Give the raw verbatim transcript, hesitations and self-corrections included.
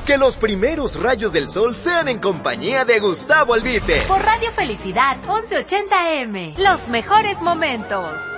Que los primeros rayos del sol sean en compañía de Gustavo Albite. Por Radio Felicidad once ochenta eme. Los mejores momentos.